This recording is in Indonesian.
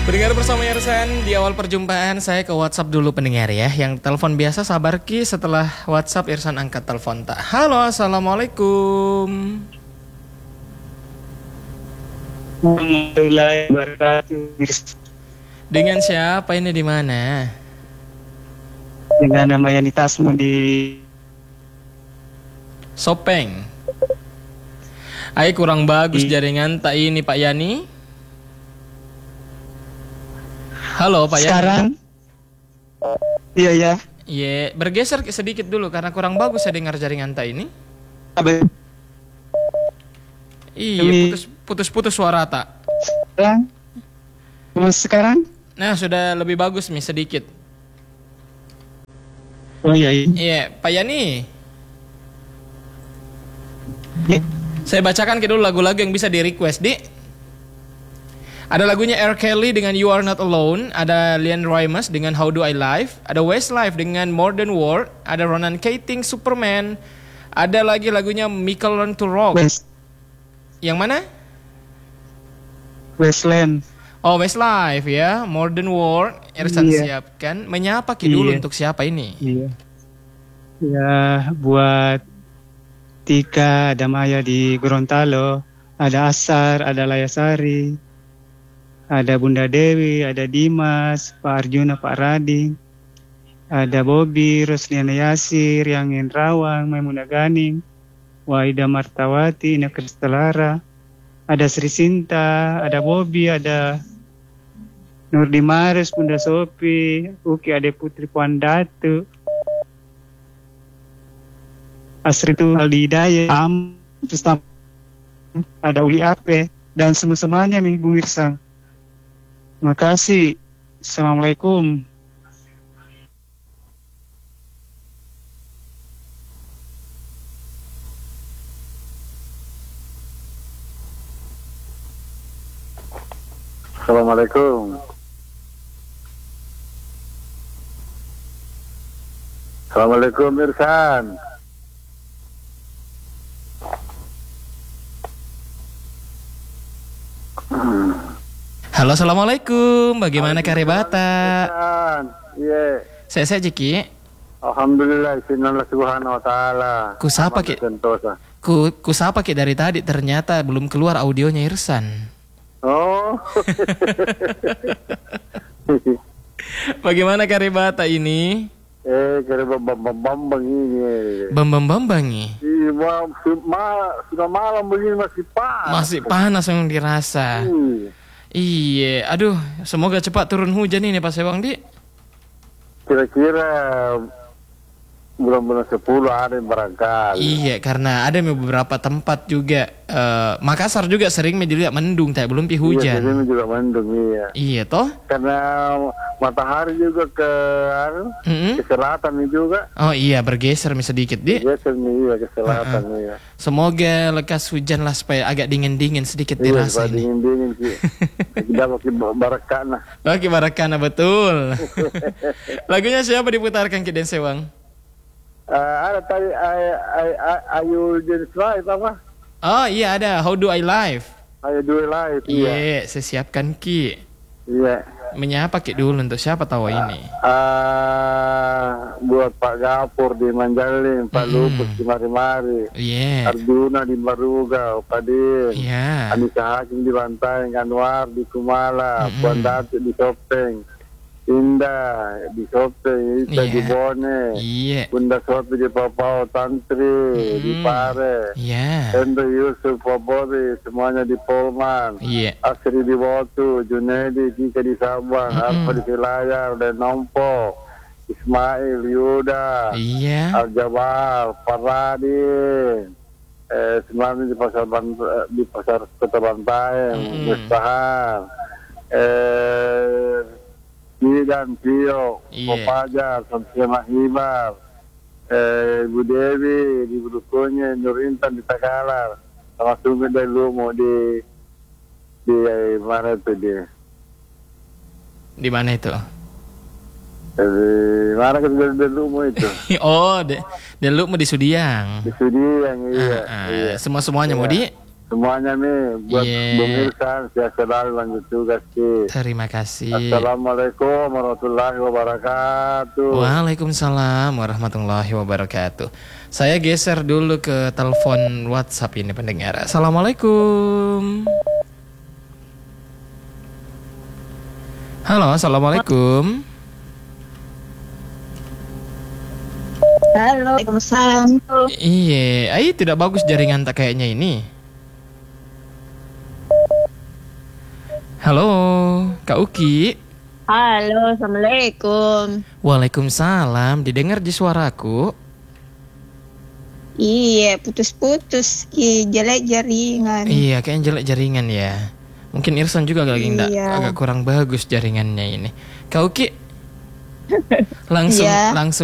Pendengar bersama Irsan, di awal perjumpaan saya ke WhatsApp dulu pendengar ya. Yang telepon biasa sabar Ki, setelah WhatsApp Irsan angkat telepon tak. Halo, Assalamualaikum. Alhamdulillah wabarakatuh. Dengan siapa ini, di mana? Dengan nama Yanitasmu di Sopeng. Ay, kurang bagus jaringan tak ini Pak Yani. Halo Pak Yani. sekarang. Iya ya. Iya, bergeser sedikit dulu karena kurang bagus saya dengar jaringan tak ini. Iya, putus-putus suara tak. Sekarang. Sekarang? Nah, sudah lebih bagus nih sedikit. Oh iya. Iya, Pak Yani. Ya. Saya bacakan ke dulu lagu-lagu yang bisa di-request, Di. Ada lagunya R. Kelly dengan You Are Not Alone, ada Lian Rimes dengan How Do I Live, ada Westlife dengan More Than Words, ada Ronan Keating Superman, ada lagi lagunya Michael Learn to Rock. Yang mana? Westland. Oh, Westlife ya, More Than Words. Ersan siapkan. Menyapa Ki dulu untuk siapa ini? Iya. Ya, buat Tika, ada Maya di Gorontalo, ada Asar, ada Layasari, ada Bunda Dewi, ada Dimas, Pak Arjuna, Pak Rading, ada Bobby, Rosliana Yasir, yang Rawang, Maimunah Ganing, Waida Martawati, Ina Kristalara, ada Sri Sinta, ada Bobby, ada Nurdi Maris, Bunda Sopi, Uki Ade Putri Puan Datu, Asri Aldi Hidayah, terus ada Uli Ape, dan semuanya Bung Wirsang. Terima kasih. Assalamualaikum. Assalamualaikum. Assalamualaikum Irsan. Halo, Assalamualaikum. Bagaimana Karebata? Iya. Saya Jiki. Alhamdulillah, sinallah subhanahu wa ta'ala. Kusapa Ki? Kusapa Ki dari tadi, ternyata belum keluar audionya Irsan. Oh. Bagaimana Karebata ini? Bambang ini. Bambang ini. Iya, sudah malam begini masih panas. Masih panas yang dirasa. Iya, aduh, semoga cepat turun hujan ini Pak Sewang, Di. Kira-kira bulan-bulan 10 ada yang barangkali. Iya, karena ada beberapa tempat juga. Makassar juga sering dilihat mendung, tapi belum hujan. Iya, sering juga mendung, iya. Iya, toh? Karena matahari juga ke selatan juga. Oh iya, bergeser sedikit, Di. Bergeser nih, ke selatan, iya. Semoga lekas hujan lah supaya agak dingin-dingin sedikit dirasa ini. Dingin-dingin sih. Kita pakai barakana. Oke, barakana betul. Lagunya siapa diputarkan Ki Den Sewang? Ada tadi Ayu Jenis Live apa? Oh iya, ada How Do I Live. Ayu Do Live, iya. Iya, saya siapkan Ki. Iya. Menyapa Ki dulu untuk siapa tahu ini? Buat Pak Gapur di Manjalin, Pak Lupus di Mari-Mari, Arjuna di Marugau, Pak Din, Anissa Hakim di Bantai, Anwar di Kumala, Puan Datu di Sopeng, Indah di Sopeng, Ita di Bone, Bunda Sopi di Papau, Tantri di Pare, Hendro Yusuf Popori, semuanya di Polman, Asri di Botu, Junedi, Jika di Sabang, Alfa di Selayar, dan Nompo, Ismail, Yuda, Al-Jabal, Paradin, semuanya di pasar Kota Bantai, Mustahan, dan Tio, Kopajar, Samsema Hibar, Ibu Dewi di Budukunya, Nur Intan di Takalar, sama Sumi dari Lumo di mana itu dia? Di mana itu? Di mana kan dari Lumo itu? Oh, dari Lumo di Sudiang. Di Sudiang, iya. Semua-semuanya mau di? semuanya nih buat Bung Irsan, sehat selalu lanjut tugas Ki. Terima kasih. Assalamualaikum warahmatullahi wabarakatuh. Waalaikumsalam warahmatullahi wabarakatuh. Saya geser dulu ke telepon WhatsApp ini pendengar. Assalamualaikum. Halo, assalamualaikum. Halo, Waalaikumsalam. Iya, tidak bagus jaringan tak kayaknya ini. Halo, Kak Uki. Halo, Assalamualaikum. Waalaikumsalam, didengar di suaraku? Iya, putus-putus, jelek jaringan. Iya, kayaknya jelek jaringan ya. Mungkin Irsan juga agak kurang bagus jaringannya ini. Kak Uki, langsung